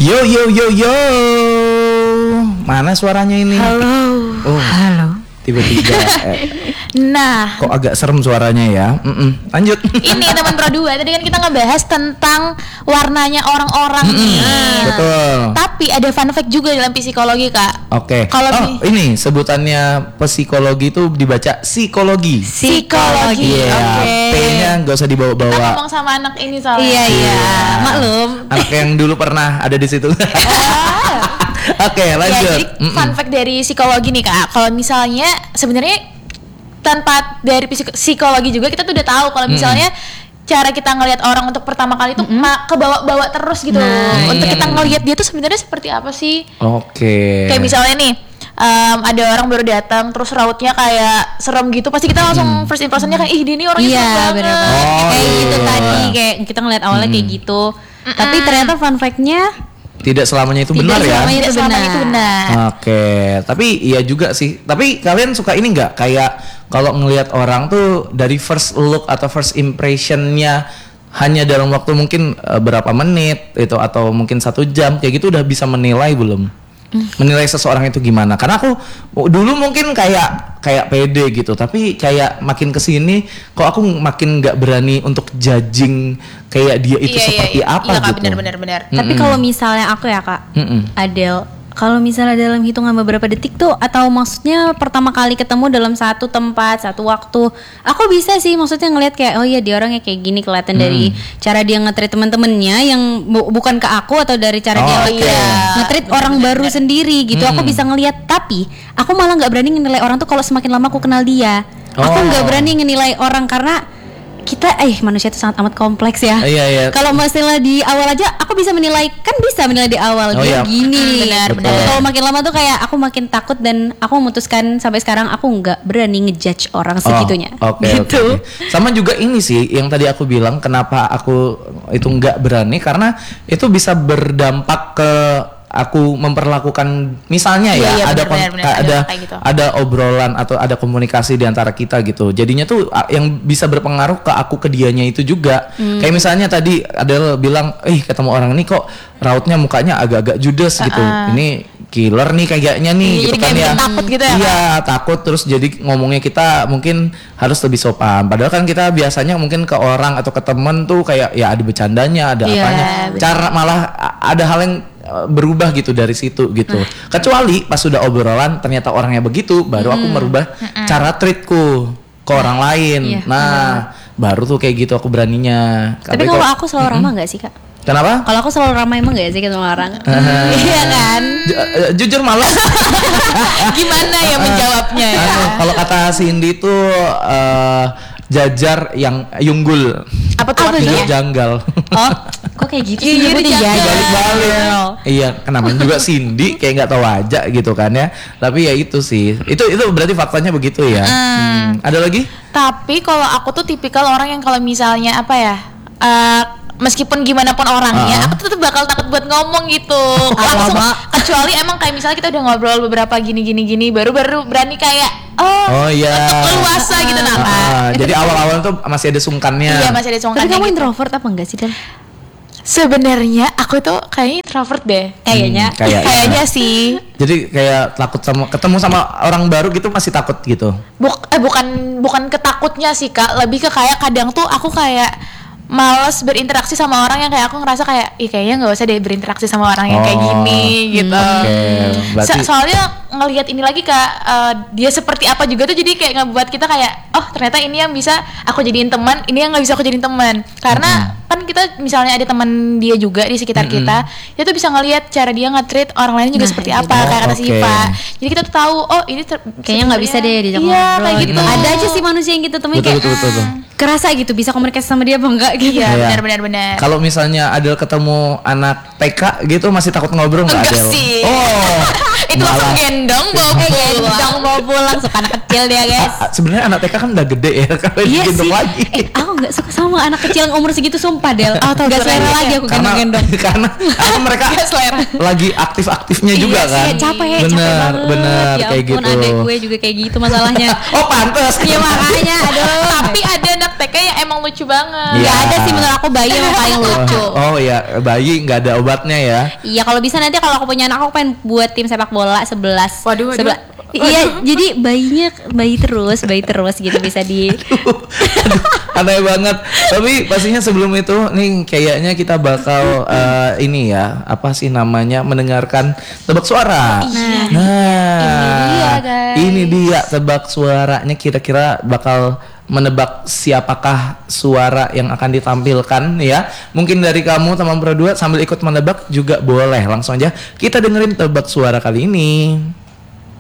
Yo yo yo yo. Mana suaranya ini? Halo. Oh, Halo. tiba-tiba. Nah, Kok agak serem suaranya ya? Lanjut. ini teman Pro 2 tadi kan kita ngebahas tentang warnanya orang-orang nih. Betul. Tapi ada fun fact juga dalam psikologi, Kak. Oke. Kalau ini sebutannya psikologi itu dibaca psikologi. Psikologi. Iya. Oke. P-nya nggak usah Kita dibawa-bawa. ngomong sama anak ini soalnya. Iya, maklum. Anak yang dulu pernah ada di situ. Oke, Ya, lanjut. jadi fun fact dari psikologi nih, Kak. Kalau misalnya sebenarnya tanpa dari psikologi juga kita tuh udah tahu kalau misalnya cara kita ngelihat orang untuk pertama kali itu kebawa-bawa terus gitu. Untuk kita ngelihat dia tuh sebenarnya seperti apa sih? Oke. Kayak misalnya nih, ada orang baru datang terus rautnya kayak serem gitu, pasti kita langsung first impressionnya kayak ih dia ini orangnya serem banget. benar. Oh, Kayak gitu iya. tadi, kayak kita ngeliat awalnya kayak gitu. Tapi ternyata fun fact-nya Tidak selamanya itu benar ya. selamanya Tidak selamanya itu benar. Oke, tapi iya juga sih. Tapi kalian suka ini nggak? Kayak kalau ngelihat orang tuh dari first look atau first impressionnya hanya dalam waktu mungkin berapa menit itu atau mungkin 1 jam kayak gitu udah bisa menilai belum? Menilai seseorang itu gimana? Karena aku dulu mungkin kayak pede gitu, tapi kayak makin kesini kok aku makin nggak berani untuk judging kayak dia itu seperti apa iya, Kak, gitu. benar. tapi kalau misalnya aku ya Kak, Adele, kalau misalnya dalam hitungan beberapa detik tuh, atau maksudnya pertama kali ketemu dalam satu tempat, satu waktu, aku bisa sih maksudnya ngelihat kayak oh iya dia orangnya kayak gini, kelihatan dari cara dia nge-treat teman-temannya yang bukan ke aku, atau dari cara dia nge-treat orang baru sendiri gitu. Aku bisa ngelihat, tapi aku malah nggak berani ngenilai orang tuh kalau semakin lama aku kenal dia. Aku nggak berani ngenilai orang karena kita manusia itu sangat amat kompleks ya. Iya. Kalau masalah di awal aja aku bisa menilai di awal dia gini. Benar. Kalau makin lama tuh kayak aku makin takut, dan aku memutuskan sampai sekarang aku nggak berani ngejudge orang segitunya. Oke. Gitu. Sama juga ini sih yang tadi aku bilang kenapa aku itu nggak berani, karena itu bisa berdampak ke aku memperlakukan misalnya benar, kayak gitu. ada obrolan atau ada komunikasi di antara kita gitu. Jadinya tuh yang bisa berpengaruh ke aku ke dianya itu juga. Kayak misalnya tadi ada bilang, ketemu orang ini kok rautnya mukanya agak-agak judes gitu. Ini killer nih kayaknya nih gitu kan ya. Takut gitu ya. Iya, takut, terus jadi ngomongnya kita mungkin harus lebih sopan. Padahal kan kita biasanya mungkin ke orang atau ke temen tuh kayak ya ada bercandanya, ada apanya. Cara malah ada hal yang berubah gitu dari situ gitu. Kecuali pas sudah obrolan ternyata orangnya begitu, baru aku merubah cara treatku ke orang lain. Baru tuh kayak gitu aku beraninya. Tapi kalau aku selalu ramah nggak sih Kak? Kenapa? Kalau aku selalu ramah emang nggak sih sama orang? Iya kan? Jujur malas. Gimana ya menjawabnya ya? Kalau kata Cindy tuh jajar yang yunggul. Apa tuh Hidup artinya? janggal. Oh, kok kayak gitu sih? Iya, Nyebutnya jajar. jajar. Balik-balik. Iya, kenapa juga Cindy kayak nggak tahu aja gitu kan ya. Tapi ya itu sih. Itu berarti faktanya begitu ya. Ada lagi? Tapi kalau aku tuh tipikal orang yang kalau misalnya apa ya, meskipun gimana pun orangnya, aku tuh bakal takut buat ngomong gitu. Langsung, kecuali emang kayak misalnya kita udah ngobrol beberapa gini baru berani kayak iya. leluasa gitu Jadi awal-awal tuh masih ada sungkannya. Iya, masih ada Tapi songkannya kamu gitu. introvert apa enggak sih, Del? Sebenarnya aku tuh kayaknya introvert deh. Kayaknya. Kayaknya sih. Jadi kayak takut ketemu sama orang baru gitu, masih takut gitu. Bukan ketakutnya sih Kak, lebih ke kayak kadang tuh aku kayak males berinteraksi sama orang yang kayak aku ngerasa kayak kayaknya nggak usah deh berinteraksi sama orang yang kayak gini gitu. Berarti Soalnya ngelihat ini lagi Kak, dia seperti apa juga tuh jadi kayak ngebuat kita kayak ternyata ini yang bisa aku jadiin teman, ini yang nggak bisa aku jadiin teman. Karena kan kita misalnya ada teman dia juga di sekitar kita, dia tuh bisa ngelihat cara dia nge-treat orang lain juga seperti apa, kayak kata Siva. Jadi kita tuh tahu ini Kayaknya nggak bisa deh diajak iya, ngobrol kayak gitu. Ada aja sih manusia yang gitu temen betul, kayak betul. kerasa gitu bisa komunikasi sama dia apa enggak gitu. Iya, benar. Kalau misalnya Adel ketemu anak TK gitu masih takut ngobrol nggak Enggak Adel? sih. Itu malah. langsung gendong bawa Gendong bawa pulang, suka anak kecil dia guys. Sebenarnya anak TK kan udah gede ya, kalau Iya digendong sih. lagi. Aku nggak suka sama anak kecil yang umur segitu sumpah Del. Nggak selera selera lagi aku karena gendong-gendong. karena mereka Nggak selera. lagi aktif-aktifnya juga Iya sih, kan. Capek Bener banget. Ya kayak ampun, gitu. adek gue juga kayak gitu masalahnya. Oh pantes. Iya makanya, aduh. Tapi ada anak prakteknya yang emang lucu banget. Iya. Nggak ada sih menurut aku bayi yang paling lucu. Oh ya, bayi nggak ada obatnya ya. Iya, kalau bisa nanti kalau aku punya anak, aku pengen buat tim sepak bola 11. Waduh. Iya, jadi bayi terus gitu bisa di. Aneh banget. Tapi pastinya sebelum itu nih kayaknya kita bakal ini ya, apa sih namanya, mendengarkan tebak suara. Nah, ini dia tebak suaranya, kira-kira bakal menebak siapakah suara yang akan ditampilkan ya. Mungkin dari kamu teman berdua sambil ikut menebak juga boleh. Langsung aja kita dengerin tebak suara kali ini.